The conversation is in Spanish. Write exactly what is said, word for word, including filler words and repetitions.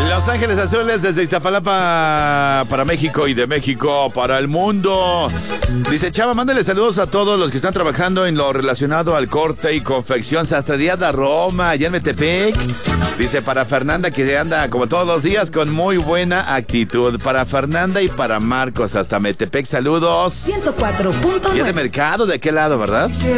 Los Ángeles Azules desde Iztapalapa para México y de México para el mundo. Dice Chava, mándale saludos a todos los que están trabajando en lo relacionado al corte y confección. Sastrería de Roma, allá en Metepec. Dice para Fernanda, que anda como todos los días con muy buena actitud. Para Fernanda y para Marcos hasta Metepec, saludos. ciento cuatro punto nueve. Y de mercado, ¿de qué lado, verdad?